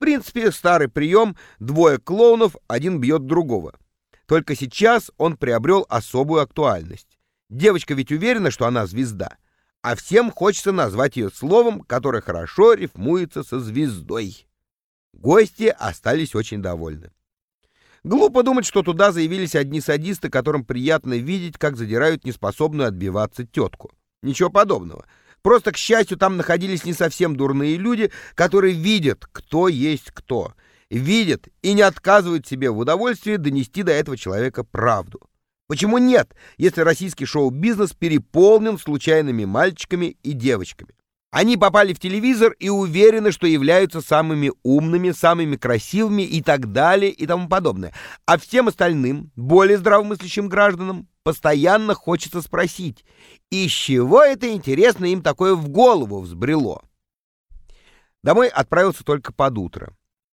принципе, старый прием: двое клоунов, один бьет другого. Только сейчас он приобрел особую актуальность. Девочка ведь уверена, что она звезда, а всем хочется назвать ее словом, которое хорошо рифмуется со звездой. Гости остались очень довольны. Глупо думать, что туда заявились одни садисты, которым приятно видеть, как задирают неспособную отбиваться тетку. Ничего подобного. Просто, к счастью, там находились не совсем дурные люди, которые видят, кто есть кто. Видят и не отказывают себе в удовольствии донести до этого человека правду. Почему нет, если российский шоу-бизнес переполнен случайными мальчиками и девочками? Они попали в телевизор и уверены, что являются самыми умными, самыми красивыми и так далее и тому подобное. А всем остальным, более здравомыслящим гражданам, постоянно хочется спросить, из чего это, интересно, им такое в голову взбрело? Домой отправился только под утро.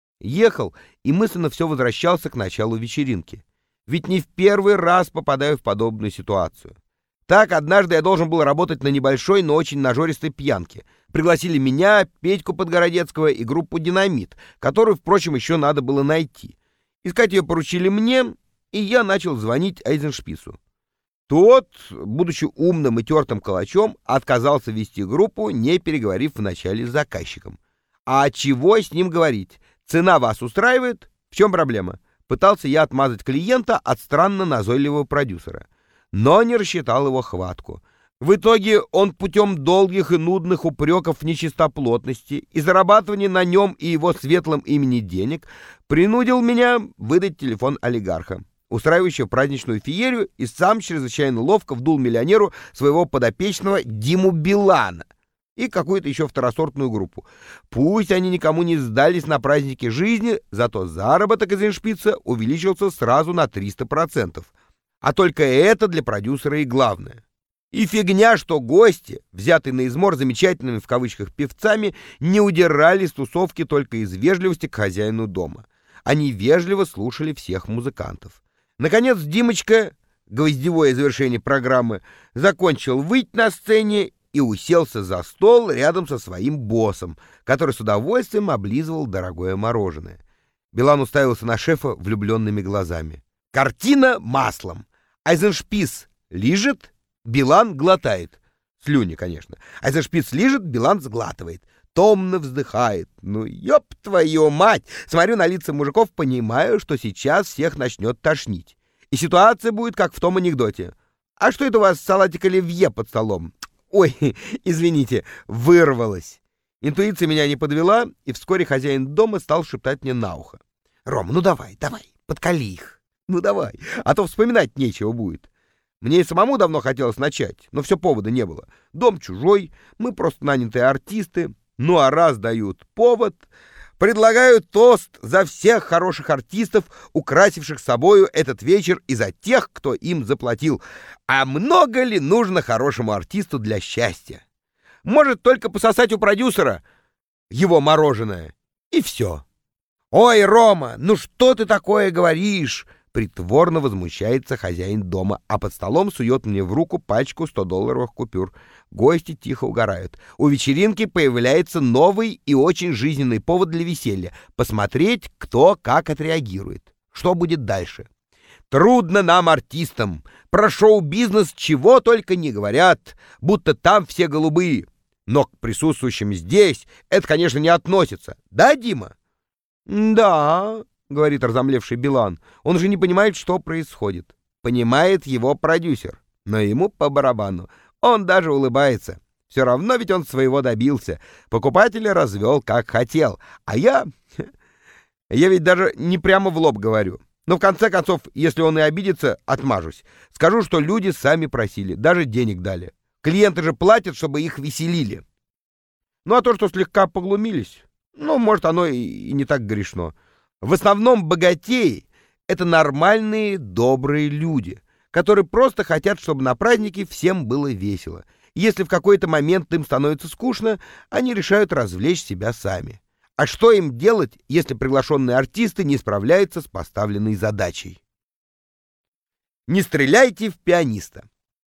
Ехал и мысленно все возвращался к началу вечеринки. Ведь не в первый раз попадаю в подобную ситуацию. Так, однажды я должен был работать на небольшой, но очень нажористой пьянке. Пригласили меня, Петьку Подгородецкого и группу «Динамит», которую, впрочем, еще надо было найти. Искать ее поручили мне, и я начал звонить Эйзеншпису. Тот, будучи умным и тертым калачом, отказался вести группу, не переговорив вначале с заказчиком. А чего с ним говорить? Цена вас устраивает? В чем проблема? Пытался я отмазать клиента от странно назойливого продюсера, но не рассчитал его хватку. В итоге он путем долгих и нудных упреков в нечистоплотности и зарабатывания на нем и его светлом имени денег принудил меня выдать телефон олигарха, устраивающего праздничную феерию, и сам чрезвычайно ловко вдул миллионеру своего подопечного Диму Билана и какую-то еще второсортную группу. Пусть они никому не сдались на празднике жизни, зато заработок из Эйзеншписа увеличился сразу на 300%. А только это для продюсера и главное. И фигня, что гости, взятые на измор замечательными в кавычках певцами, не удирали с тусовки только из вежливости к хозяину дома. Они вежливо слушали всех музыкантов. Наконец Димочка, гвоздевое завершение программы, закончил выть на сцене и уселся за стол рядом со своим боссом, который с удовольствием облизывал дорогое мороженое. Билан уставился на шефа влюбленными глазами. Картина маслом. Эйзеншпис лижет, Билан глотает. Слюни, конечно. Эйзеншпис лижет, Билан сглатывает. Томно вздыхает. Ну, ёб твою мать! Смотрю на лица мужиков, понимаю, что сейчас всех начнет тошнить. И ситуация будет, как в том анекдоте. А что это у вас салатик оливье под столом? Ой, извините, вырвалось. Интуиция меня не подвела, и вскоре хозяин дома стал шептать мне на ухо. Ром, ну давай, подколи их. Ну давай, а то вспоминать нечего будет. Мне и самому давно хотелось начать, но все повода не было. Дом чужой, мы просто нанятые артисты. Ну а раз дают повод, предлагаю тост за всех хороших артистов, украсивших собою этот вечер, и за тех, кто им заплатил. А много ли нужно хорошему артисту для счастья? Может только пососать у продюсера его мороженое, и все. «Ой, Рома, ну что ты такое говоришь?» Притворно возмущается хозяин дома, а под столом сует мне в руку пачку 100-долларовых купюр. Гости тихо угорают. У вечеринки появляется новый и очень жизненный повод для веселья — посмотреть, кто как отреагирует. Что будет дальше? Трудно нам, артистам. Про шоу-бизнес чего только не говорят, будто там все голубые. Но к присутствующим здесь это, конечно, не относится. Да, Дима? Да, — говорит разомлевший Билан. Он же не понимает, что происходит. Понимает его продюсер, но ему по барабану. Он даже улыбается. Все равно ведь он своего добился. Покупателя развел как хотел. А я ведь даже не прямо в лоб говорю. Но в конце концов, если он и обидится, отмажусь. Скажу, что люди сами просили, даже денег дали. Клиенты же платят, чтобы их веселили. Ну а то, что слегка поглумились, ну, может, оно и не так грешно. В основном богатеи — это нормальные, добрые люди, которые просто хотят, чтобы на празднике всем было весело. И если в какой-то момент им становится скучно, они решают развлечь себя сами. А что им делать, если приглашенные артисты не справляются с поставленной задачей? Не стреляйте в пианиста.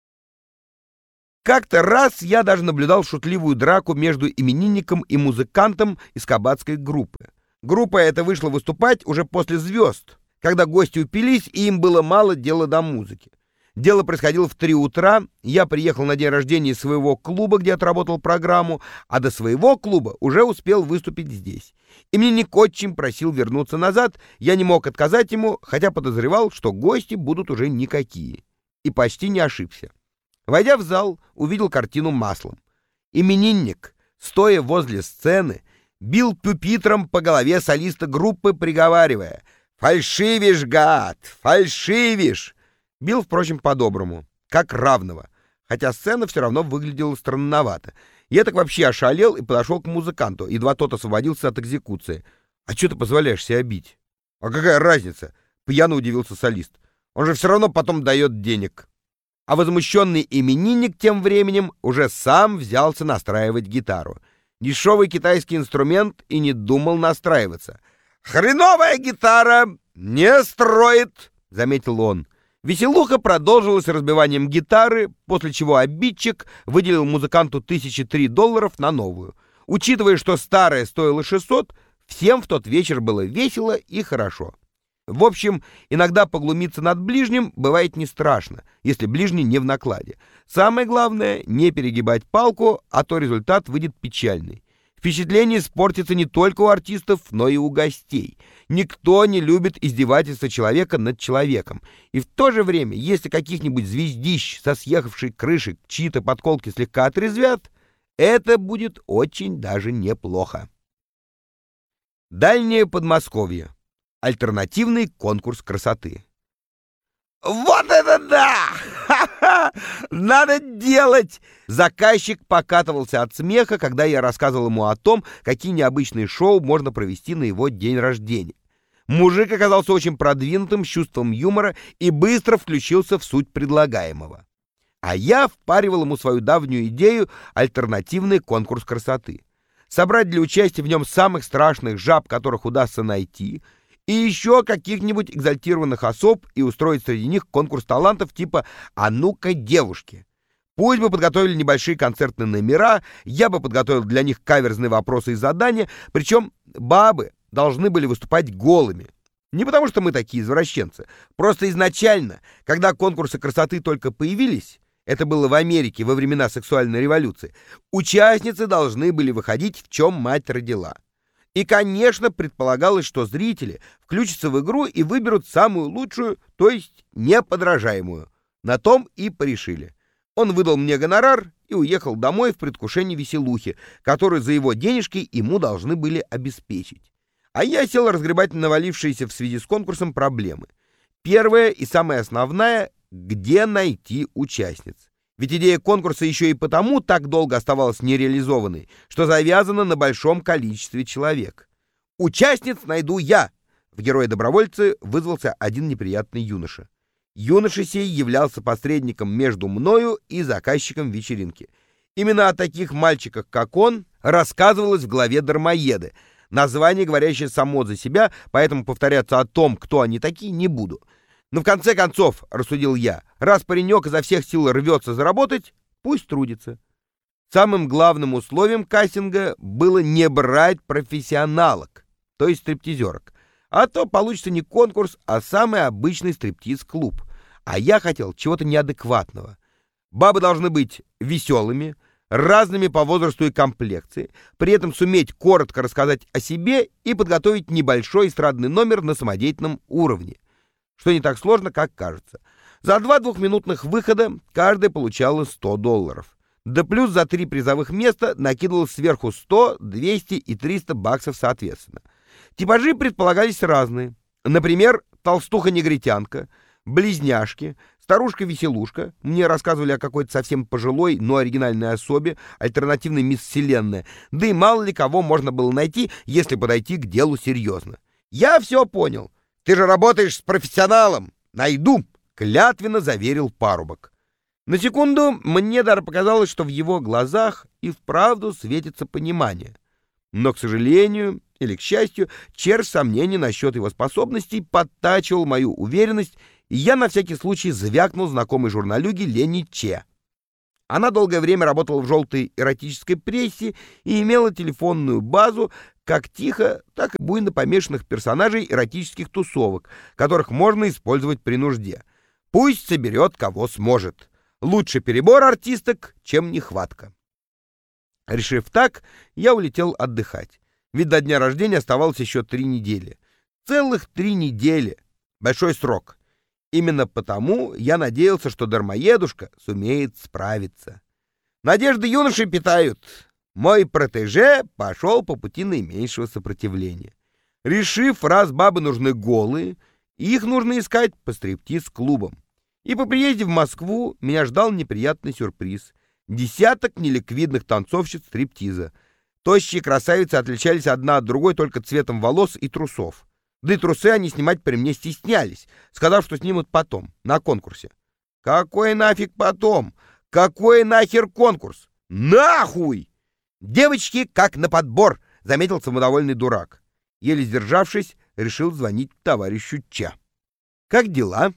Как-то раз я даже наблюдал шутливую драку между именинником и музыкантом из кабацкой группы. Группа эта вышла выступать уже после звезд, когда гости упились, и им было мало дела до музыки. Дело происходило в 3 утра, я приехал на день рождения из своего клуба, где отработал программу, а до своего клуба уже успел выступить здесь. И мне отчим просил вернуться назад, я не мог отказать ему, хотя подозревал, что гости будут уже никакие. И почти не ошибся. Войдя в зал, увидел картину маслом. Именинник, стоя возле сцены, бил пюпитром по голове солиста группы, приговаривая: «Фальшивишь, гад, фальшивишь!» Бил, впрочем, по-доброму, как равного, хотя сцена все равно выглядела странновато. Я так вообще ошалел и подошел к музыканту, едва тот освободился от экзекуции. «А что ты позволяешь себя бить?» «А какая разница?» — пьяно удивился солист. «Он же все равно потом дает денег». А возмущенный именинник тем временем уже сам взялся настраивать гитару. Дешевый китайский инструмент и не думал настраиваться. «Хреновая гитара не строит», — заметил он. Веселуха продолжилась разбиванием гитары, после чего обидчик выделил музыканту $1003 на новую. Учитывая, что старая стоила 600, всем в тот вечер было весело и хорошо. В общем, иногда поглумиться над ближним бывает не страшно, если ближний не в накладе. Самое главное — не перегибать палку, а то результат выйдет печальный. Впечатление испортится не только у артистов, но и у гостей. Никто не любит издевательства человека над человеком. И в то же время, если каких-нибудь звездищ со съехавшей крыши чьи-то подколки слегка отрезвят, это будет очень даже неплохо. Дальнее Подмосковье. Альтернативный конкурс красоты. «Вот это да! Ха-ха! Надо делать!» Заказчик покатывался от смеха, когда я рассказывал ему о том, какие необычные шоу можно провести на его день рождения. Мужик оказался очень продвинутым, с чувством юмора и быстро включился в суть предлагаемого. А я впаривал ему свою давнюю идею — альтернативный конкурс красоты. Собрать для участия в нем самых страшных жаб, которых удастся найти, и еще каких-нибудь экзальтированных особ и устроить среди них конкурс талантов типа «А ну-ка, девушки!». Пусть бы подготовили небольшие концертные номера, я бы подготовил для них каверзные вопросы и задания, причем бабы должны были выступать голыми. Не потому что мы такие извращенцы, просто изначально, когда конкурсы красоты только появились, это было в Америке во времена сексуальной революции, участницы должны были выходить в чем мать родила. И, конечно, предполагалось, что зрители включатся в игру и выберут самую лучшую, то есть неподражаемую. На том и порешили. Он выдал мне гонорар и уехал домой в предвкушении веселухи, которую за его денежки ему должны были обеспечить. А я сел разгребать навалившиеся в связи с конкурсом проблемы. Первая и самая основная — где найти участниц. Ведь идея конкурса еще и потому так долго оставалась нереализованной, что завязана на большом количестве человек. «Участниц найду я!» В герои-добровольцы вызвался один неприятный юноша. Юноша сей являлся посредником между мною и заказчиком вечеринки. Именно о таких мальчиках, как он, рассказывалось в главе «Дармоеды». Название, говорящее само за себя, поэтому повторяться о том, кто они такие, не буду. Но в конце концов, рассудил я, раз паренек изо всех сил рвется заработать, пусть трудится. Самым главным условием кастинга было не брать профессионалок, то есть стриптизерок. А то получится не конкурс, а самый обычный стриптиз-клуб. А я хотел чего-то неадекватного. Бабы должны быть веселыми, разными по возрасту и комплекции, при этом суметь коротко рассказать о себе и подготовить небольшой эстрадный номер на самодеятельном уровне. Что не так сложно, как кажется. За 2 двухминутных выхода каждая получала $100. Да плюс за 3 призовых места накидывалось сверху 100, 200 и 300 баксов соответственно. Типажи предполагались разные. Например, толстуха-негритянка, близняшки, старушка-веселушка. Мне рассказывали о какой-то совсем пожилой, но оригинальной особе, альтернативной мисс Вселенная. Да и мало ли кого можно было найти, если подойти к делу серьезно. Я все понял. «Ты же работаешь с профессионалом! Найду!» — клятвенно заверил парубок. На секунду мне даже показалось, что в его глазах и вправду светится понимание. Но, к сожалению или к счастью, червь сомнений насчет его способностей подтачивал мою уверенность, и я на всякий случай звякнул знакомой журналюге Лене Че. Она долгое время работала в желтой эротической прессе и имела телефонную базу как тихо, так и буйно помешанных персонажей эротических тусовок, которых можно использовать при нужде. Пусть соберет, кого сможет. Лучше перебор артисток, чем нехватка. Решив так, я улетел отдыхать. Ведь до дня рождения оставалось еще 3 недели. Целых 3 недели. Большой срок. Именно потому я надеялся, что дармоедушка сумеет справиться. Надежды юноши питают. Мой протеже пошел по пути наименьшего сопротивления. Решив, раз бабы нужны голые, их нужно искать по стриптиз-клубам. И по приезде в Москву меня ждал неприятный сюрприз. Десяток неликвидных танцовщиц стриптиза. Тощие красавицы отличались одна от другой только цветом волос и трусов. Да и трусы они снимать при мне стеснялись, сказав, что снимут потом, на конкурсе. Какой нафиг потом? Какой нахер конкурс? Нахуй! Девочки как на подбор, заметил самодовольный дурак. Еле сдержавшись, решил звонить товарищу Ча. Как дела?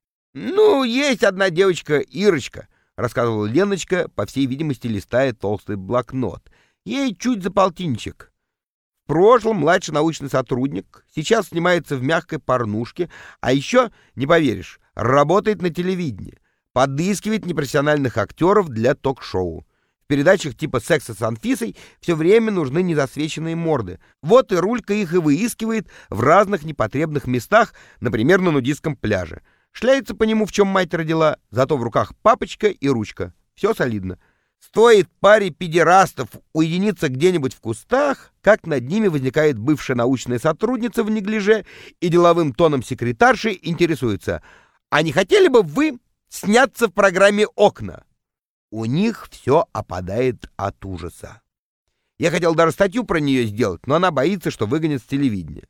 Ну, есть одна девочка, Ирочка, рассказывала Леночка, по всей видимости, листая толстый блокнот. Ей чуть за полтинчик. В прошлом младший научный сотрудник, сейчас снимается в мягкой порнушке, а еще, не поверишь, работает на телевидении, подыскивает непрофессиональных актеров для ток-шоу. В передачах типа «Секса с Анфисой» все время нужны незасвеченные морды. Вот и Рулька их и выискивает в разных непотребных местах, например, на нудистском пляже. Шляется по нему, в чем мать родила, зато в руках папочка и ручка. Все солидно. Стоит паре педерастов уединиться где-нибудь в кустах, как над ними возникает бывшая научная сотрудница в неглиже и деловым тоном секретарши интересуется: «А не хотели бы вы сняться в программе «Окна»?» У них все опадает от ужаса. Я хотел даже статью про нее сделать, но она боится, что выгонят с телевидения.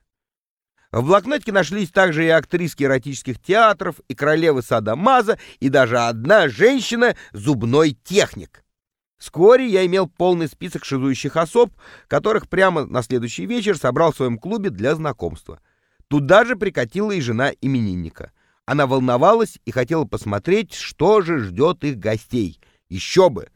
В блокнотике нашлись также и актриски эротических театров, и королевы садо-мазо, и даже одна женщина-зубной техник. Вскоре я имел полный список шизующих особ, которых прямо на следующий вечер собрал в своем клубе для знакомства. Туда же прикатила и жена именинника. Она волновалась и хотела посмотреть, что же ждет их гостей. Еще бы!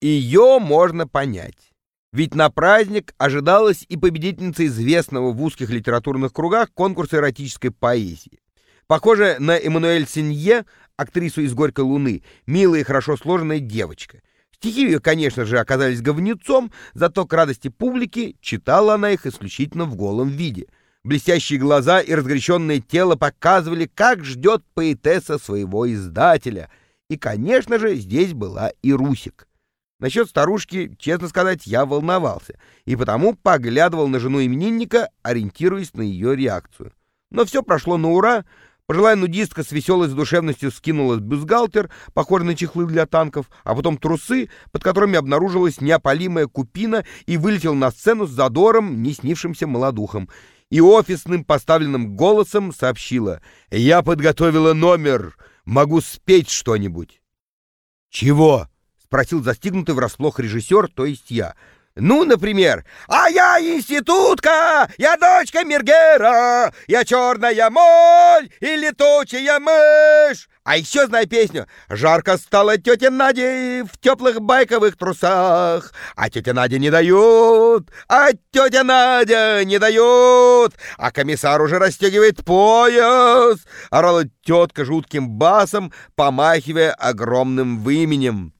Ее можно понять. Ведь на праздник ожидалась и победительница известного в узких литературных кругах конкурса эротической поэзии. Похожая на Эммануэль Сенье, актрису из «Горькой луны», милая и хорошо сложенная девочка. Стихи ее, конечно же, оказались говнецом, зато к радости публики читала она их исключительно в голом виде. Блестящие глаза и разгоряченное тело показывали, как ждет поэтесса своего издателя. И, конечно же, здесь была и Русик. Насчет старушки, честно сказать, я волновался, и потому поглядывал на жену именинника, ориентируясь на ее реакцию. Но все прошло на ура. Пожилая нудистка с веселой задушевностью скинула бюстгальтер, похожий на чехлы для танков, а потом трусы, под которыми обнаружилась неопалимая купина, и вылетел на сцену с задором, не снившимся молодухом. И офисным поставленным голосом сообщила: «Я подготовила номер, могу спеть что-нибудь». «Чего?» — спросил застигнутый врасплох режиссер, то есть я. «Ну, например, а я институтка, я дочка Мергера, я черная моль и летучая мышь». А еще знаю песню: «Жарко стало тете Наде в теплых байковых трусах, а тетя Надя не дают, а тетя Надя не дают, а комиссар уже расстегивает пояс», — орала тетка жутким басом, помахивая огромным выменем.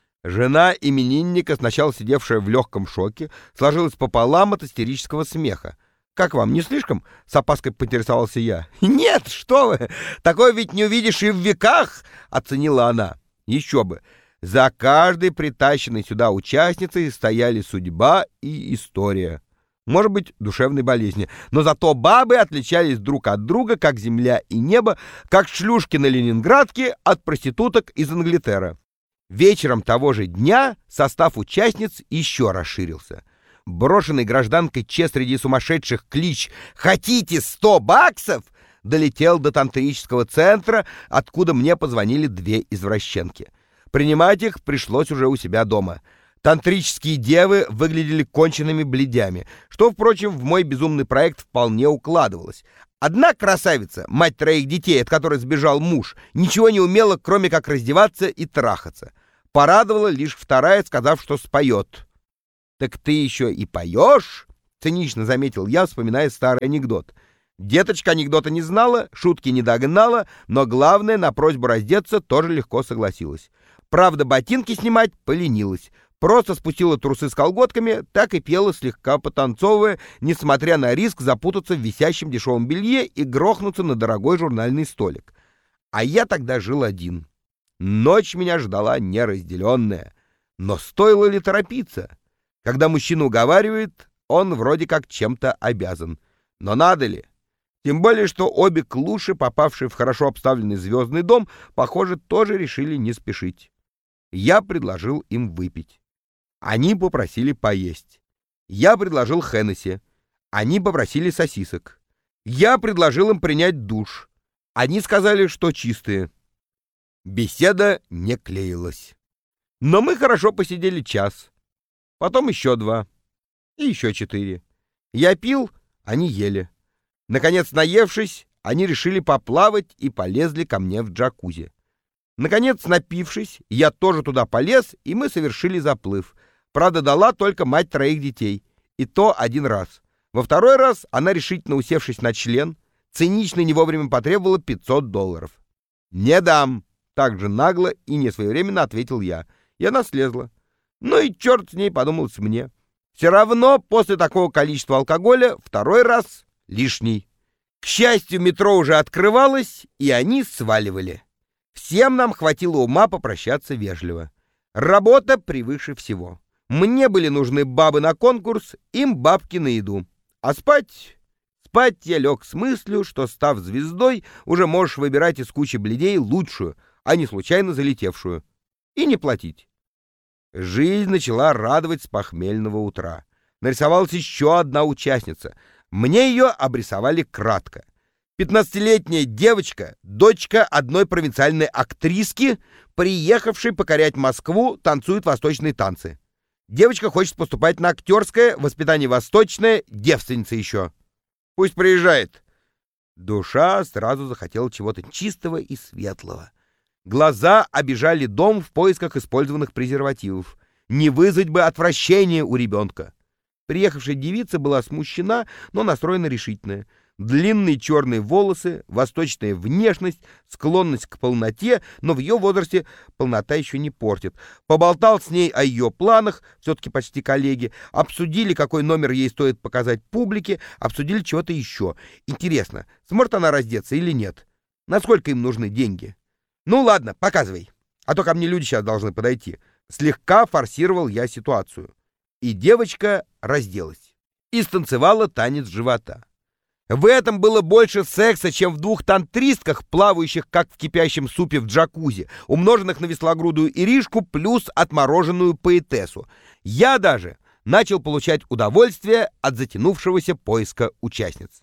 Жена именинника, сначала сидевшая в легком шоке, сложилась пополам от истерического смеха. «Как вам, не слишком?» — с опаской поинтересовался я. «Нет, что вы! Такое ведь не увидишь и в веках!» — оценила она. Еще бы! За каждой притащенной сюда участницей стояли судьба и история. Может быть, душевной болезни. Но зато бабы отличались друг от друга, как земля и небо, как шлюшки на Ленинградке от проституток из Англитера. Вечером того же дня состав участниц еще расширился. Брошенный гражданкой Че среди сумасшедших клич «Хотите 100 баксов?» долетел до тантрического центра, откуда мне позвонили 2 извращенки. Принимать их пришлось уже у себя дома. Тантрические девы выглядели конченными бледями, что, впрочем, в мой безумный проект вполне укладывалось. Одна красавица, мать 3 детей, от которой сбежал муж, ничего не умела, кроме как раздеваться и трахаться. Порадовала лишь вторая, сказав, что споет. «Так ты еще и поешь?» — цинично заметил я, вспоминая старый анекдот. Деточка анекдота не знала, шутки не догнала, но главное, на просьбу раздеться тоже легко согласилась. Правда, ботинки снимать поленилась. Просто спустила трусы с колготками, так и пела, слегка потанцовывая, несмотря на риск запутаться в висящем дешевом белье и грохнуться на дорогой журнальный столик. А я тогда жил один. Ночь меня ждала неразделенная. Но стоило ли торопиться? Когда мужчина уговаривает, он вроде как чем-то обязан. Но надо ли? Тем более, что обе клуши, попавшие в хорошо обставленный звездный дом, похоже, тоже решили не спешить. Я предложил им выпить. Они попросили поесть. Я предложил Хеннесси. Они попросили сосисок. Я предложил им принять душ. Они сказали, что чистые. Беседа не клеилась. Но мы хорошо посидели час. Потом еще 2. И еще 4. Я пил, они ели. Наконец, наевшись, они решили поплавать и полезли ко мне в джакузи. Наконец, напившись, я тоже туда полез, и мы совершили заплыв. Правда, дала только мать 3 детей, и то 1 раз. Во 2-й раз она, решительно усевшись на член, цинично не вовремя потребовала $500. «Не дам!» — так же нагло и несвоевременно ответил я. И она слезла. Ну и черт с ней, подумалось мне. Все равно после такого количества алкоголя 2-й раз лишний. К счастью, метро уже открывалось, и они сваливали. Всем нам хватило ума попрощаться вежливо. Работа превыше всего. Мне были нужны бабы на конкурс, им бабки на еду. А спать я лег с мыслью, что, став звездой, уже можешь выбирать из кучи бледей лучшую, а не случайно залетевшую. И не платить. Жизнь начала радовать с похмельного утра. Нарисовалась еще одна участница. Мне ее обрисовали кратко. 15-летняя девочка, дочка одной провинциальной актриски, приехавшей покорять Москву, танцует восточные танцы. Девочка хочет поступать на актерское, воспитание восточное, девственница еще. Пусть приезжает. Душа сразу захотела чего-то чистого и светлого. Глаза обижали дом в поисках использованных презервативов. Не вызвать бы отвращение у ребенка. Приехавшая девица была смущена, но настроена решительная. Длинные черные волосы, восточная внешность, склонность к полноте, но в ее возрасте полнота еще не портит. Поболтал с ней о ее планах, все-таки почти коллеги, обсудили, какой номер ей стоит показать публике, обсудили чего-то еще. Интересно, сможет она раздеться или нет? Насколько им нужны деньги? Ну ладно, показывай, а то ко мне люди сейчас должны подойти. Слегка форсировал я ситуацию. И девочка разделась. И станцевала танец живота. В этом было больше секса, чем в 2 тантристках, плавающих, как в кипящем супе в джакузи, умноженных на веслогрудую Иришку плюс отмороженную поэтессу. Я даже начал получать удовольствие от затянувшегося поиска участниц.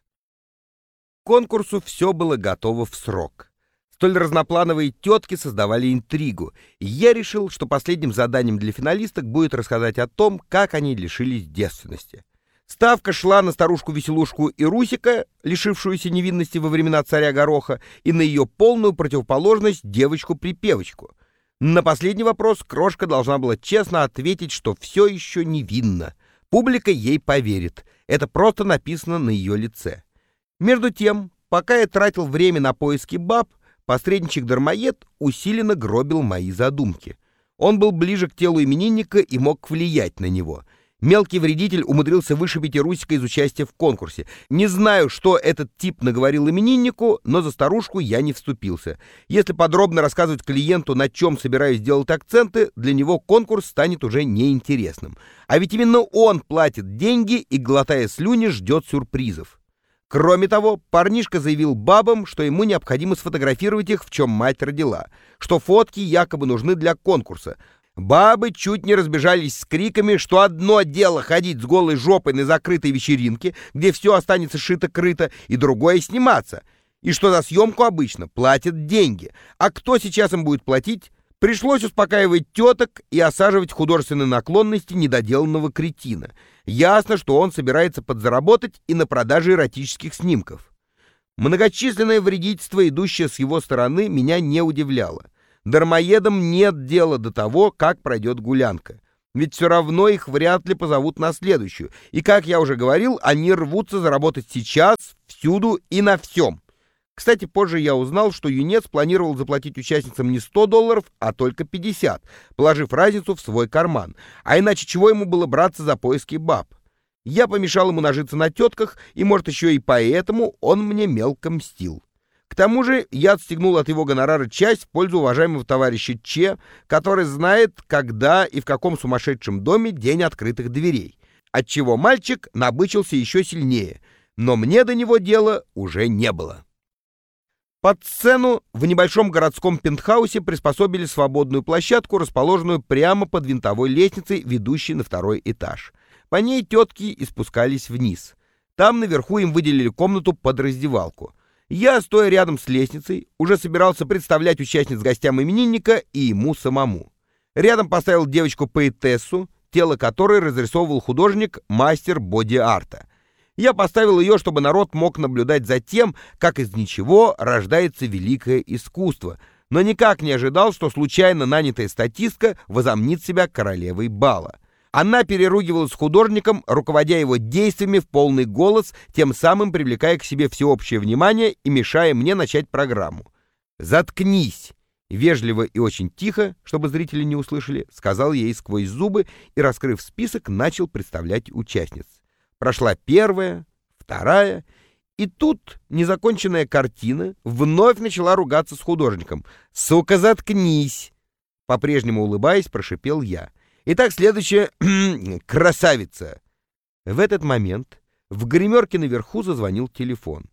К конкурсу все было готово в срок. Столь разноплановые тетки создавали интригу, и я решил, что последним заданием для финалисток будет рассказать о том, как они лишились девственности. Ставка шла на старушку-веселушку Ирусика, лишившуюся невинности во времена царя Гороха, и на ее полную противоположность девочку-припевочку. На последний вопрос крошка должна была честно ответить, что все еще невинна. Публика ей поверит. Это просто написано на ее лице. Между тем, пока я тратил время на поиски баб, посредничек-дармоед усиленно гробил мои задумки. Он был ближе к телу именинника и мог влиять на него. Мелкий вредитель умудрился вышибить Ирусика из участия в конкурсе. Не знаю, что этот тип наговорил имениннику, но за старушку я не вступился. Если подробно рассказывать клиенту, на чем собираюсь делать акценты, для него конкурс станет уже неинтересным. А ведь именно он платит деньги и, глотая слюни, ждет сюрпризов. Кроме того, парнишка заявил бабам, что ему необходимо сфотографировать их, в чем мать родила, что фотки якобы нужны для конкурса. Бабы чуть не разбежались с криками, что одно дело ходить с голой жопой на закрытой вечеринке, где все останется шито-крыто, и другое сниматься, и что за съемку обычно платят деньги. А кто сейчас им будет платить? Пришлось успокаивать теток и осаживать художественные наклонности недоделанного кретина. Ясно, что он собирается подзаработать и на продаже эротических снимков. Многочисленное вредительство, идущее с его стороны, меня не удивляло. Дармоедам нет дела до того, как пройдет гулянка. Ведь все равно их вряд ли позовут на следующую. И, как я уже говорил, они рвутся заработать сейчас, всюду и на всем. Кстати, позже я узнал, что юнец планировал заплатить участницам не $100, а только 50, положив разницу в свой карман. А иначе чего ему было браться за поиски баб? Я помешал ему нажиться на тетках, и, может, еще и поэтому он мне мелко мстил. К тому же я отстегнул от его гонорара часть в пользу уважаемого товарища Че, который знает, когда и в каком сумасшедшем доме день открытых дверей, отчего мальчик набычился еще сильнее, но мне до него дела уже не было. Под сцену в небольшом городском пентхаусе приспособили свободную площадку, расположенную прямо под винтовой лестницей, ведущей на второй этаж. По ней тетки и спускались вниз. Там наверху им выделили комнату под раздевалку. Я, стоя рядом с лестницей, уже собирался представлять участниц гостям именинника и ему самому. Рядом поставил девочку-поэтессу, тело которой разрисовывал художник-мастер боди-арта. Я поставил ее, чтобы народ мог наблюдать за тем, как из ничего рождается великое искусство, но никак не ожидал, что случайно нанятая статистка возомнит себя королевой бала. Она переругивалась с художником, руководя его действиями в полный голос, тем самым привлекая к себе всеобщее внимание и мешая мне начать программу. «Заткнись!» — вежливо и очень тихо, чтобы зрители не услышали, сказал ей сквозь зубы и, раскрыв список, начал представлять участниц. Прошла первая, вторая, и тут незаконченная картина вновь начала ругаться с художником. «Сука, заткнись!» По-прежнему улыбаясь, прошипел я. Итак, следующая красавица. В этот момент в гримерке наверху зазвонил телефон.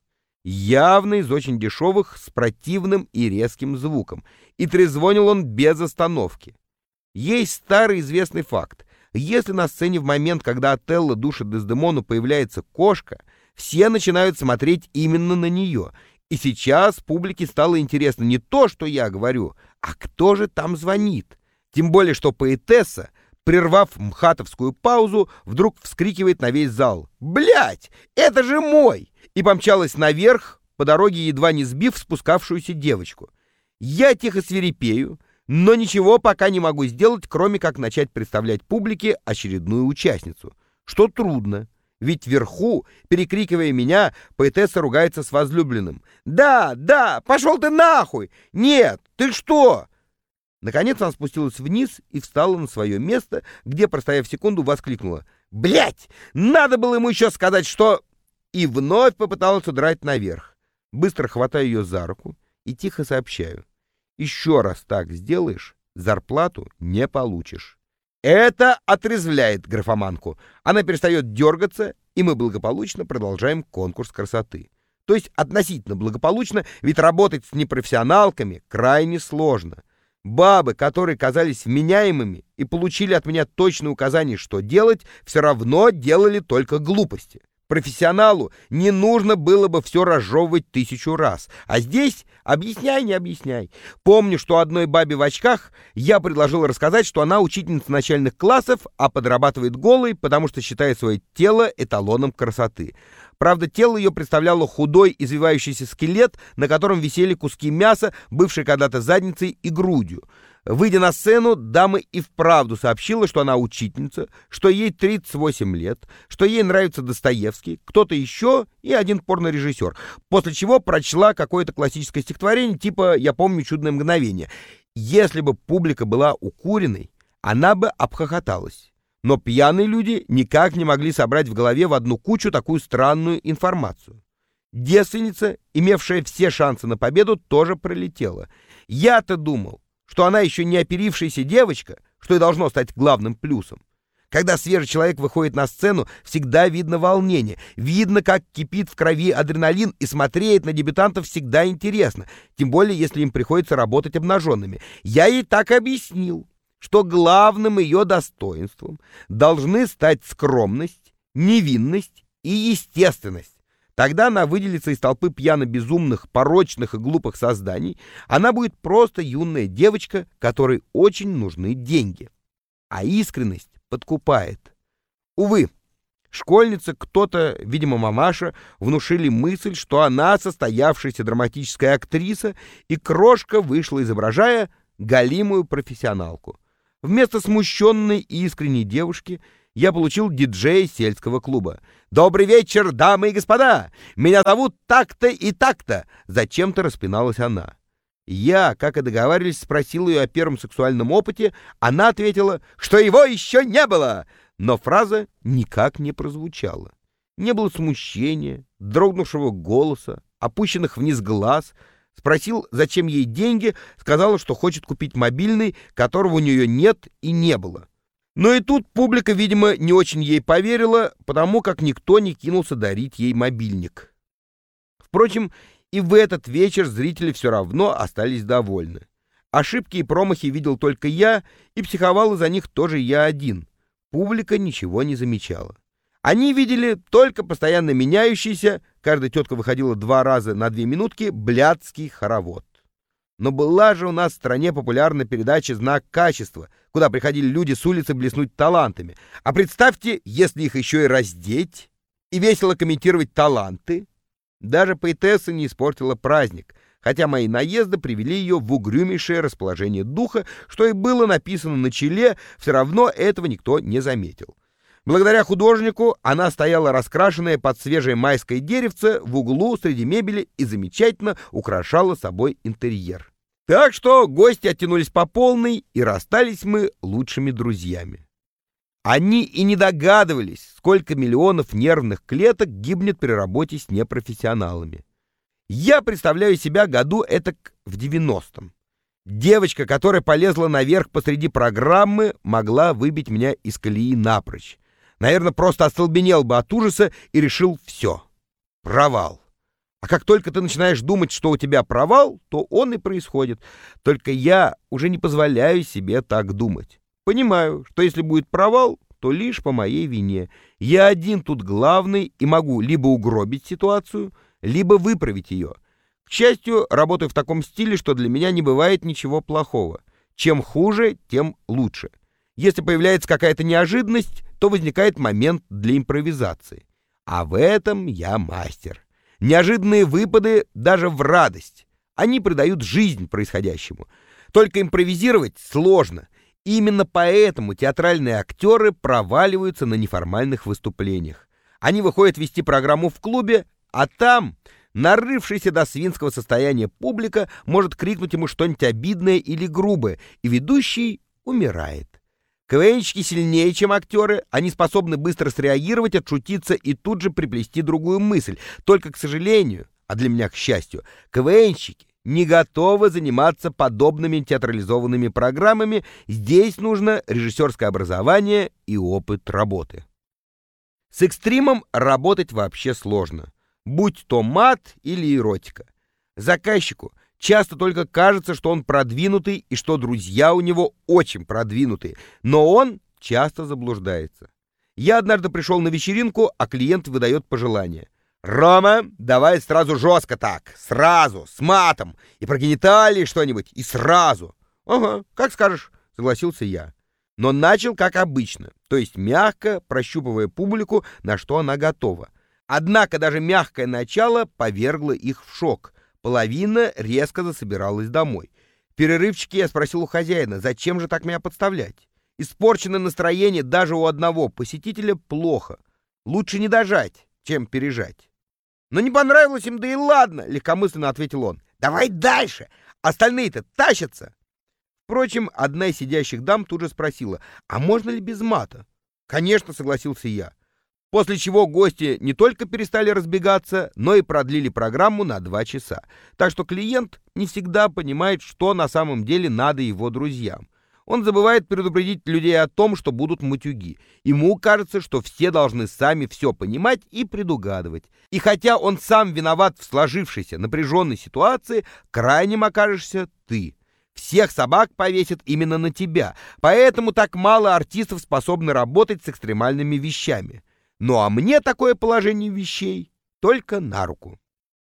Явно из очень дешевых, с противным и резким звуком. И трезвонил он без остановки. Есть старый известный факт. Если на сцене в момент, когда Отелло душит Дездемону, появляется кошка, все начинают смотреть именно на нее. И сейчас публике стало интересно не то, что я говорю, а кто же там звонит. Тем более, что поэтесса, прервав мхатовскую паузу, вдруг вскрикивает на весь зал: «Блядь, это же мой!» и помчалась наверх, по дороге едва не сбив спускавшуюся девочку. Я тихо свирепею, но ничего пока не могу сделать, кроме как начать представлять публике очередную участницу. Что трудно, ведь вверху, перекрикивая меня, поэтесса ругается с возлюбленным. «Да, да, пошел ты нахуй! Нет, ты что?» Наконец она спустилась вниз и встала на свое место, где, простояв секунду, воскликнула: «Блядь! Надо было ему еще сказать, что...» И вновь попыталась удрать наверх. Быстро хватаю ее за руку и тихо сообщаю: «Еще раз так сделаешь, зарплату не получишь». Это отрезвляет графоманку. Она перестает дергаться, и мы благополучно продолжаем конкурс красоты. То есть относительно благополучно, ведь работать с непрофессионалками крайне сложно. Бабы, которые казались вменяемыми и получили от меня точные указания, что делать, все равно делали только глупости. Профессионалу не нужно было бы все разжевывать 1000 раз. А здесь объясняй, не объясняй. Помню, что одной бабе в очках я предложил рассказать, что она учительница начальных классов, а подрабатывает голой, потому что считает свое тело эталоном красоты. Правда, тело ее представляло худой, извивающийся скелет, на котором висели куски мяса, бывшие когда-то задницей и грудью. Выйдя на сцену, дама и вправду сообщила, что она учительница, что ей 38 лет, что ей нравится Достоевский, кто-то еще и один порнорежиссер, после чего прочла какое-то классическое стихотворение, типа «Я помню чудное мгновение». Если бы публика была укуренной, она бы обхохоталась. Но пьяные люди никак не могли собрать в голове в одну кучу такую странную информацию. Девственница, имевшая все шансы на победу, тоже пролетела. Я-то думал, что она еще не оперившаяся девочка, что и должно стать главным плюсом. Когда свежий человек выходит на сцену, всегда видно волнение, видно, как кипит в крови адреналин, и смотреть на дебютантов всегда интересно, тем более, если им приходится работать обнаженными. Я ей так объяснил, что главным ее достоинством должны стать скромность, невинность и естественность. Тогда она выделится из толпы пьяно-безумных, порочных и глупых созданий. Она будет просто юная девочка, которой очень нужны деньги. А искренность подкупает. Увы, школьница, кто-то, видимо, мамаша, внушили мысль, что она состоявшаяся драматическая актриса, и крошка вышла, изображая галимую профессионалку. Вместо смущенной и искренней девушки я получил диджея сельского клуба. «Добрый вечер, дамы и господа! Меня зовут так-то и так-то!» Зачем-то распиналась она. Я, как и договаривались, спросил ее о первом сексуальном опыте. Она ответила, что его еще не было. Но фраза никак не прозвучала. Не было смущения, дрогнувшего голоса, опущенных вниз глаз. Спросил, зачем ей деньги, сказала, что хочет купить мобильный, которого у нее нет и не было. Но и тут публика, видимо, не очень ей поверила, потому как никто не кинулся дарить ей мобильник. Впрочем, и в этот вечер зрители все равно остались довольны. Ошибки и промахи видел только я, и психовал из-за них тоже я один. Публика ничего не замечала. Они видели только постоянно меняющийся, каждая тетка выходила 2 раза на 2 минутки, блядский хоровод. Но была же у нас в стране популярна передача «Знак качества», куда приходили люди с улицы блеснуть талантами. А представьте, если их еще и раздеть и весело комментировать таланты. Даже поэтесса не испортила праздник, хотя мои наезды привели ее в угрюмейшее расположение духа, что и было написано на челе, все равно этого никто не заметил. Благодаря художнику она стояла раскрашенная под свежее майское деревце в углу среди мебели и замечательно украшала собой интерьер. Так что гости оттянулись по полной, и расстались мы лучшими друзьями. Они и не догадывались, сколько миллионов нервных клеток гибнет при работе с непрофессионалами. Я представляю себя году этак в 90-м. Девочка, которая полезла наверх посреди программы, могла выбить меня из колеи напрочь. Наверное, просто остолбенел бы от ужаса и решил все. Провал. А как только ты начинаешь думать, что у тебя провал, то он и происходит. Только я уже не позволяю себе так думать. Понимаю, что если будет провал, то лишь по моей вине. Я один тут главный и могу либо угробить ситуацию, либо выправить ее. К счастью, работаю в таком стиле, что для меня не бывает ничего плохого. Чем хуже, тем лучше. Если появляется какая-то неожиданность, то возникает момент для импровизации. А в этом я мастер. Неожиданные выпады даже в радость. Они придают жизнь происходящему. Только импровизировать сложно. Именно поэтому театральные актеры проваливаются на неформальных выступлениях. Они выходят вести программу в клубе, а там нарывшаяся до свинского состояния публика может крикнуть ему что-нибудь обидное или грубое, и ведущий умирает. КВНщики сильнее, чем актеры, они способны быстро среагировать, отшутиться и тут же приплести другую мысль. Только, к сожалению, а для меня, к счастью, КВНщики не готовы заниматься подобными театрализованными программами. Здесь нужно режиссерское образование и опыт работы. С экстримом работать вообще сложно, будь то мат или эротика. Заказчику часто только кажется, что он продвинутый и что друзья у него очень продвинутые, но он часто заблуждается. Я однажды пришел на вечеринку, а клиент выдает пожелание. «Рома, давай сразу жестко так, сразу, с матом, и про гениталии что-нибудь, и сразу». «Ага, как скажешь», — согласился я. Но начал как обычно, то есть мягко, прощупывая публику, на что она готова. Однако даже мягкое начало повергло их в шок. Половина резко засобиралась домой. В перерывчике я спросил у хозяина, зачем же так меня подставлять? Испорченное настроение даже у одного посетителя плохо. Лучше не дожать, чем пережать. «Но не понравилось им, да и ладно», — легкомысленно ответил он. «Давай дальше, остальные-то тащатся». Впрочем, одна из сидящих дам тут же спросила, а можно ли без мата? «Конечно», — согласился я. После чего гости не только перестали разбегаться, но и продлили программу на 2 часа. Так что клиент не всегда понимает, что на самом деле надо его друзьям. Он забывает предупредить людей о том, что будут матюги. Ему кажется, что все должны сами все понимать и предугадывать. И хотя он сам виноват в сложившейся напряженной ситуации, крайним окажешься ты. Всех собак повесят именно на тебя. Поэтому так мало артистов способны работать с экстремальными вещами. Ну а мне такое положение вещей только на руку.